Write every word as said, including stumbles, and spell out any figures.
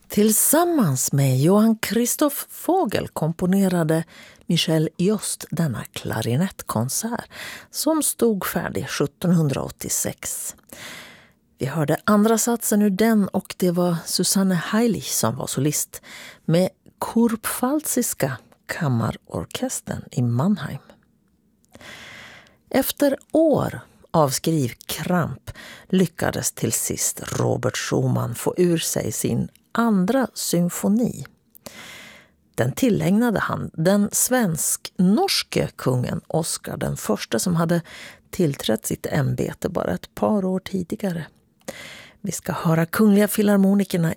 Tillsammans med Johann Christoph Vogel komponerade Michel Jost denna klarinettkonsert som stod färdig sjuttonhundraåttiosex. Vi hörde andra satsen ur den och det var Susanne Heilig som var solist med Kurpfalziska kammarorkestern i Mannheim. Efter år av skrivkramp lyckades till sist Robert Schumann få ur sig sin andra symfoni. Den tillägnade han den svensk-norske kungen Oscar den första som hade tillträtt sitt ämbete bara ett par år tidigare. Vi ska höra Kungliga Filharmonikerna